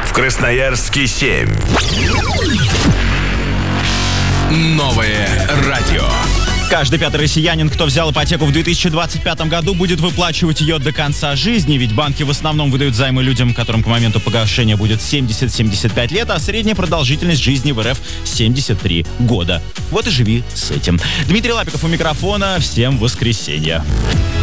В Красноярске 7. Новое радио. Каждый пятый россиянин, кто взял ипотеку в 2025 году, будет выплачивать ее до конца жизни, ведь банки в основном выдают займы людям, которым к моменту погашения будет 70-75 лет, а средняя продолжительность жизни в РФ 73 года. Вот и живи с этим. Дмитрий Лапиков у микрофона. Всем воскресенья.